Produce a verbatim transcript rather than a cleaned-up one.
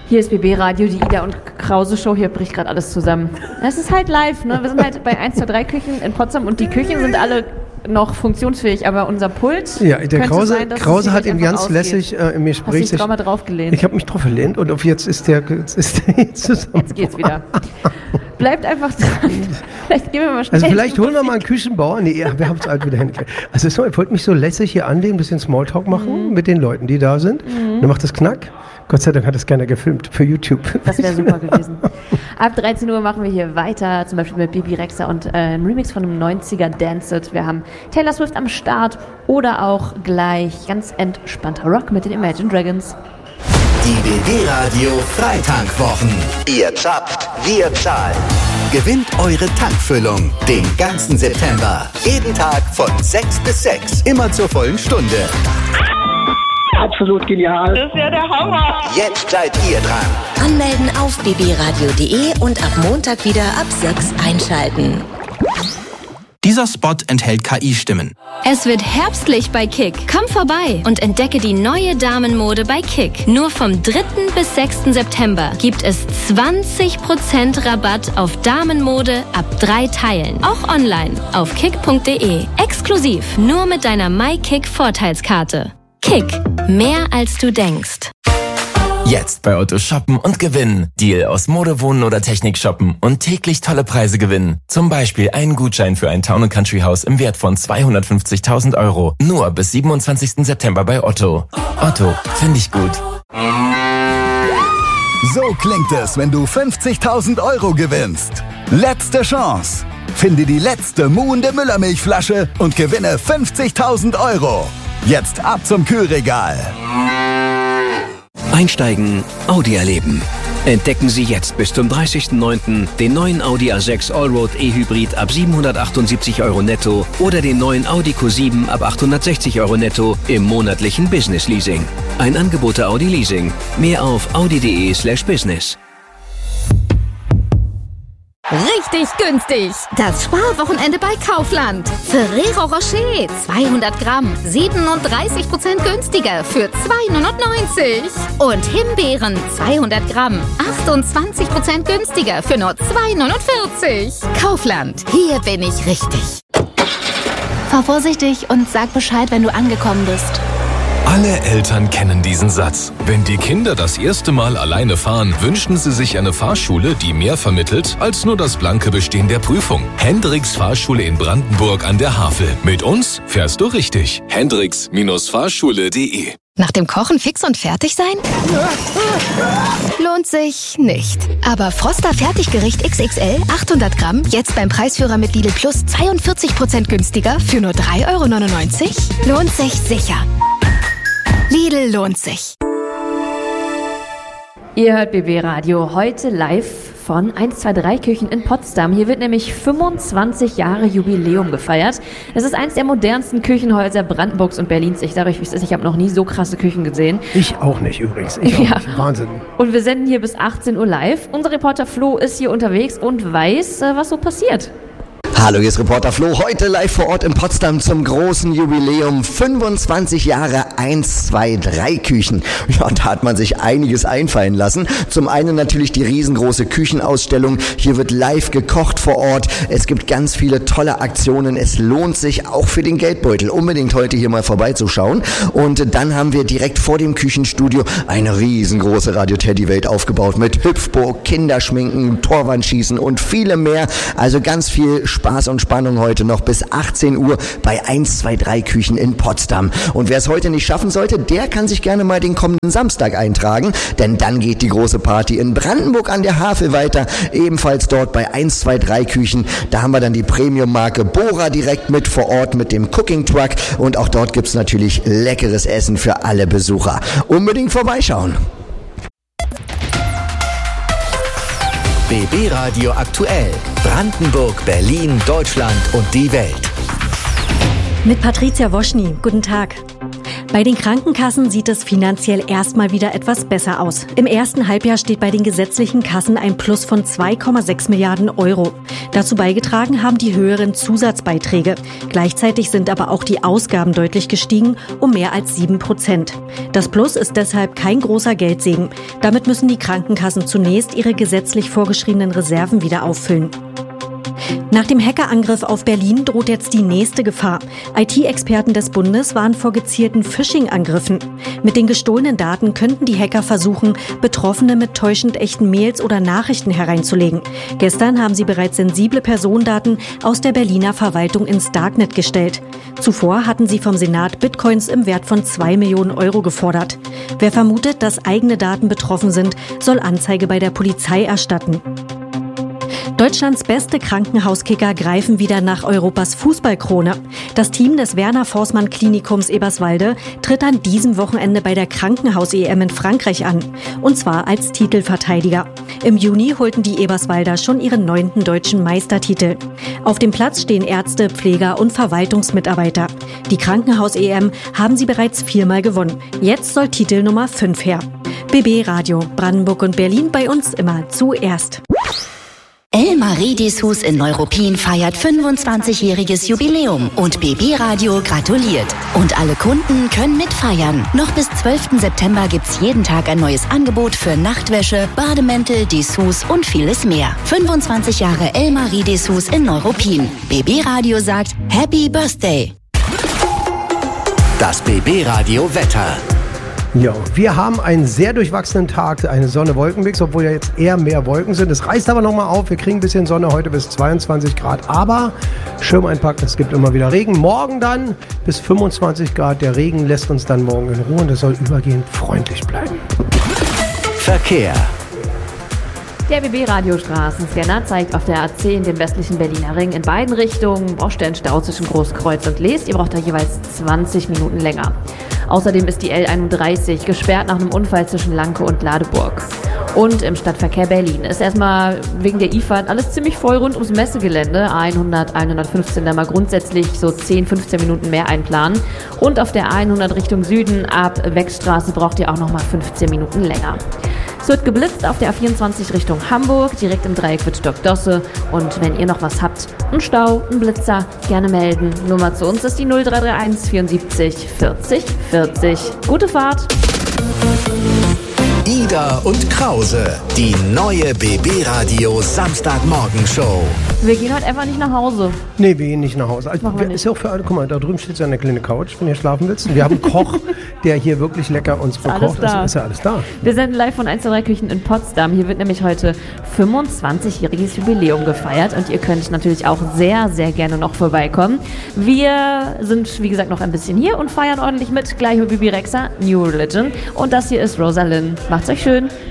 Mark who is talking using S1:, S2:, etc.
S1: Hier ist B B Radio, die Ida und Krause Show. Hier bricht gerade alles zusammen. Es ist halt live, ne? Wir sind halt bei eins, zwei, drei Küchen in Potsdam und die Küchen sind alle noch funktionsfähig, aber unser Pult.
S2: Ja, der Krause,
S1: sein,
S2: Krause hat eben ganz
S1: ausgeht.
S2: lässig äh, im Gespräch.
S1: Hast du dich mal draufgelehnt?
S2: Ich habe mich drauf gelehnt und auf jetzt ist der, jetzt ist der jetzt zusammen.
S1: Jetzt geht's wieder. Bleibt einfach dran. Vielleicht gehen wir mal schnell.
S2: Also vielleicht holen wir mal einen Küchenbauer. Nee, ja, wir haben es halt wieder hingekriegt. Also so, ich wollte mich so lässig hier anlehnen, ein bisschen Smalltalk machen mhm. mit den Leuten, die da sind. Mhm. Dann macht das Knack. Gott sei Dank hat es keiner gefilmt für YouTube.
S1: Das wäre super gewesen. Ab dreizehn Uhr machen wir hier weiter, zum Beispiel mit Bibi Rexha und äh, einem Remix von einem neunziger Dance It. Wir haben Taylor Swift am Start oder auch gleich ganz entspannter Rock mit den Imagine Dragons.
S3: Die B B-Radio Freitankwwochen. Ihr zappt, wir zahlen. Gewinnt eure Tankfüllung den ganzen September. Jeden Tag von sechs bis sechs. Immer zur vollen Stunde.
S4: Absolut genial.
S5: Das ist ja der Hammer.
S3: Jetzt seid ihr dran.
S6: Anmelden auf b b radio punkt d e und ab Montag wieder ab sechs einschalten.
S7: Dieser Spot enthält K I-Stimmen.
S8: Es wird herbstlich bei Kick. Komm vorbei und entdecke die neue Damenmode bei Kick. Nur vom dritten bis sechsten September gibt es zwanzig Prozent Rabatt auf Damenmode ab drei Teilen. Auch online auf kick punkt d e. Exklusiv nur mit deiner MyKick-Vorteilskarte. Kick. Mehr als du denkst.
S9: Jetzt bei Otto shoppen und gewinnen. Deal aus Mode, Wohnen oder Technik shoppen und täglich tolle Preise gewinnen. Zum Beispiel einen Gutschein für ein Town and Country Haus im Wert von zweihundertfünfzigtausend Euro. Nur bis siebenundzwanzigsten September bei Otto. Otto, finde ich gut.
S10: So klingt es, wenn du fünfzigtausend Euro gewinnst. Letzte Chance. Finde die letzte muhende Müllermilchflasche und gewinne fünfzigtausend Euro. Jetzt ab zum Kühlregal.
S11: Einsteigen, Audi erleben. Entdecken Sie jetzt bis zum dreißigsten neunten den neuen Audi A sechs Allroad E-Hybrid ab siebenhundertachtundsiebzig Euro netto oder den neuen Audi Q sieben ab achthundertsechzig Euro netto im monatlichen Business Leasing. Ein Angebot der Audi Leasing. Mehr auf audi punkt d e slash business.
S12: Richtig günstig! Das Sparwochenende bei Kaufland. Ferrero Rocher zweihundert Gramm, siebenunddreißig Prozent günstiger für zwei neunundneunzig. Und Himbeeren zweihundert Gramm, achtundzwanzig Prozent günstiger für nur zwei neunundvierzig. Kaufland, hier bin ich richtig.
S13: Fahr vorsichtig und sag Bescheid, wenn du angekommen bist.
S14: Alle Eltern kennen diesen Satz. Wenn die Kinder das erste Mal alleine fahren, wünschen sie sich eine Fahrschule, die mehr vermittelt als nur das blanke Bestehen der Prüfung. Hendricks Fahrschule in Brandenburg an der Havel. Mit uns fährst du richtig. Hendricks Fahrschule punkt d e.
S12: Nach dem Kochen fix und fertig sein? Lohnt sich nicht. Aber Froster Fertiggericht X X L achthundert Gramm, jetzt beim Preisführer mit Lidl Plus zweiundvierzig Prozent günstiger für nur drei Euro neunundneunzig? Lohnt sich sicher. Lidl lohnt sich.
S1: Ihr hört B B Radio heute live von eins zwei drei Küchen in Potsdam. Hier wird nämlich fünfundzwanzig Jahre Jubiläum gefeiert. Es ist eins der modernsten Küchenhäuser Brandenburgs und Berlins. Ich sage euch, wie es ist, ich habe noch nie so krasse Küchen gesehen.
S2: Ich auch nicht übrigens. Ich auch
S1: ja.
S2: nicht. Wahnsinn.
S1: Und wir senden hier bis achtzehn Uhr live. Unser Reporter Flo ist hier unterwegs und weiß, was so passiert.
S3: Hallo, hier ist Reporter Flo, heute live vor Ort in Potsdam zum großen Jubiläum, fünfundzwanzig Jahre eins zwei drei Küchen. Ja, da hat man sich einiges einfallen lassen. Zum einen natürlich die riesengroße Küchenausstellung, hier wird live gekocht vor Ort, es gibt ganz viele tolle Aktionen, es lohnt sich auch für den Geldbeutel unbedingt heute hier mal vorbeizuschauen. Und dann haben wir direkt vor dem Küchenstudio eine riesengroße Radio-Teddy-Welt aufgebaut mit Hüpfburg, Kinderschminken, Torwandschießen und vielem mehr, also ganz viel Spaß und Spannung heute noch bis achtzehn Uhr bei eins zwei drei Küchen in Potsdam. Und wer es heute nicht schaffen sollte, der kann sich gerne mal den kommenden Samstag eintragen, denn dann geht die große Party in Brandenburg an der Havel weiter, ebenfalls dort bei eins zwei drei Küchen. Da haben wir dann die Premium-Marke Bora direkt mit vor Ort mit dem Cooking Truck und auch dort gibt es natürlich leckeres Essen für alle Besucher. Unbedingt vorbeischauen. B B Radio aktuell. Brandenburg, Berlin, Deutschland und die Welt.
S15: Mit Patricia Woschny. Guten Tag.
S4: Bei den Krankenkassen sieht es finanziell erstmal wieder etwas besser aus. Im ersten Halbjahr steht bei den gesetzlichen Kassen ein Plus von zwei Komma sechs Milliarden Euro. Dazu beigetragen haben die höheren Zusatzbeiträge. Gleichzeitig sind aber auch die Ausgaben deutlich gestiegen, um mehr als sieben Prozent. Das Plus ist deshalb kein großer Geldsegen. Damit müssen die Krankenkassen zunächst ihre gesetzlich vorgeschriebenen Reserven wieder auffüllen. Nach dem Hackerangriff auf Berlin droht jetzt die nächste Gefahr. I T-Experten des Bundes warnen vor gezielten Phishing-Angriffen. Mit den gestohlenen Daten könnten die Hacker versuchen, Betroffene mit täuschend echten Mails oder Nachrichten hereinzulegen. Gestern haben sie bereits sensible Personendaten aus der Berliner Verwaltung ins Darknet gestellt. Zuvor hatten sie vom Senat Bitcoins im Wert von zwei Millionen Euro gefordert. Wer vermutet, dass eigene Daten betroffen sind, soll Anzeige bei der Polizei erstatten. Deutschlands beste Krankenhauskicker greifen wieder nach Europas Fußballkrone. Das Team des Werner-Forssmann-Klinikums Eberswalde tritt an diesem Wochenende bei der Krankenhaus-E M in Frankreich an. Und zwar als Titelverteidiger. Im Juni holten die Eberswalder schon ihren neunten deutschen Meistertitel. Auf dem Platz stehen Ärzte, Pfleger und Verwaltungsmitarbeiter. Die Krankenhaus-E M haben sie bereits viermal gewonnen. Jetzt soll Titel Nummer fünf her. B B Radio, Brandenburg und Berlin, bei uns immer zuerst.
S6: Elmar Dessous in Neuruppin feiert fünfundzwanzigjähriges Jubiläum und B B Radio gratuliert. Und alle Kunden können mitfeiern. Noch bis zwölften September gibt's jeden Tag ein neues Angebot für Nachtwäsche, Bademäntel, Dessous und vieles mehr. fünfundzwanzig Jahre Elmar Dessous in Neuruppin. B B Radio sagt Happy Birthday.
S10: Das B B Radio Wetter.
S2: Ja, wir haben einen sehr durchwachsenen Tag, eine Sonne-Wolken-Mix, obwohl ja jetzt eher mehr Wolken sind. Es reißt aber nochmal auf, wir kriegen ein bisschen Sonne heute bis zweiundzwanzig Grad, aber Schirm einpacken, es gibt immer wieder Regen. Morgen dann bis fünfundzwanzig Grad, der Regen lässt uns dann morgen in Ruhe und es soll übergehend freundlich bleiben.
S10: Verkehr.
S1: Der B B-Radio-Straßenscanner zeigt auf der A zehn den westlichen Berliner Ring in beiden Richtungen Baustellenstau zwischen Großkreuz und Leest. Ihr braucht da jeweils zwanzig Minuten länger. Außerdem ist die L einunddreißig gesperrt nach einem Unfall zwischen Lanke und Ladeburg. Und im Stadtverkehr Berlin ist erstmal wegen der I-Fahrt alles ziemlich voll rund ums Messegelände. hundert, hundertfünfzehn da mal grundsätzlich so zehn, fünfzehn Minuten mehr einplanen. Und auf der hundert Richtung Süden ab Wegstraße braucht ihr auch nochmal fünfzehn Minuten länger. Es wird geblitzt auf der A vierundzwanzig Richtung Hamburg, direkt im Dreieck wird Stockdosse. Und wenn ihr noch was habt, ein Stau, ein Blitzer, gerne melden. Nummer zu uns ist die null drei drei eins vierundsiebzig vierzig vierzig. Gute Fahrt!
S10: Ida und Krause, die neue B B-Radio Samstagmorgen-Show.
S1: Wir gehen heute einfach nicht nach Hause.
S2: Nee, wir gehen nicht nach Hause. Also,
S1: wir
S2: ist ja auch für alle, guck mal, da drüben steht ja eine kleine Couch, wenn ihr schlafen willst. Wir haben einen Koch, der hier wirklich lecker uns bekocht. Also ist ja alles da.
S1: Wir senden live von eins zwei drei Küchen in Potsdam. Hier wird nämlich heute fünfundzwanzigjähriges Jubiläum gefeiert und ihr könnt natürlich auch sehr, sehr gerne noch vorbeikommen. Wir sind, wie gesagt, noch ein bisschen hier und feiern ordentlich mit. Gleich mit Bibi Rexha, New Religion. Und das hier ist Rosalind. Macht's euch schön.